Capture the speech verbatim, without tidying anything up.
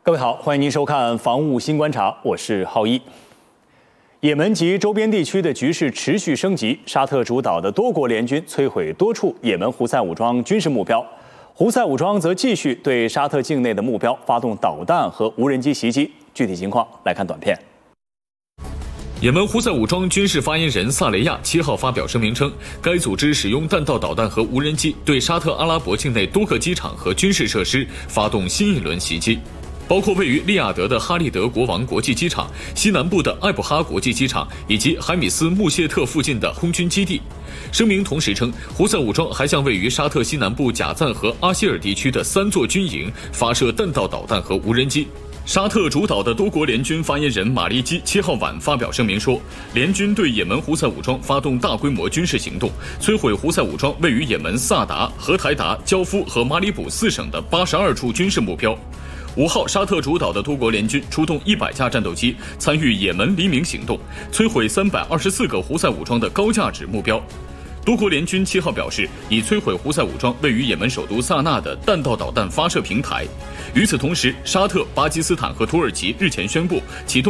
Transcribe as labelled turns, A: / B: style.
A: 各位好，欢迎您收看《防务新观察》，我是浩一。也门及周边地区的局势持续升级，沙特主导的多国联军摧毁多处也门胡塞武装军事目标，胡塞武装则继续对沙特境内的目标发动导弹和无人机袭击。具体情况来看短片。
B: 也门胡塞武装军事发言人萨雷亚七号发表声明称，该组织使用弹道导弹和无人机对沙特阿拉伯境内多个机场和军事设施发动新一轮袭击，包括位于利雅得的哈利德国王国际机场、西南部的艾布哈国际机场以及海米斯穆谢特附近的空军基地。声明同时称，胡塞武装还向位于沙特西南部贾赞和阿希尔地区的三座军营发射弹道导弹和无人机。沙特主导的多国联军发言人马利基七号晚发表声明说，联军对也门胡塞武装发动大规模军事行动，摧毁胡塞武装位于也门萨达、荷台达、焦夫和马里卜四省的八十二处军事目标。五号，沙特主导的多国联军出动一百架战斗机参与也门黎明行动，摧毁三百二十四个胡塞武装的高价值目标。多国联军七号表示，已摧毁胡塞武装位于也门首都萨那的弹道导弹发射平台。与此同时，沙特、巴基斯坦和土耳其日前宣布启动